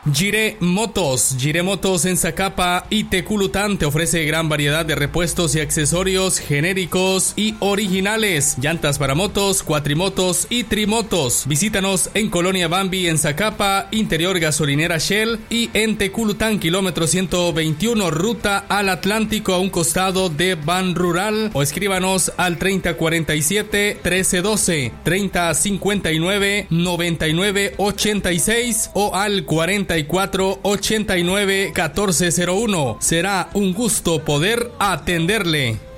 Gire Motos en Zacapa y Teculután te ofrece gran variedad de repuestos y accesorios genéricos y originales, llantas para motos, cuatrimotos y trimotos. Visítanos en Colonia Bambi en Zacapa, Interior Gasolinera Shell, y en Teculután, kilómetro 121, ruta al Atlántico, a un costado de Ban Rural, o escríbanos al 3047 1312, 3059 9986 o al 4489 1401. Será un gusto poder atenderle.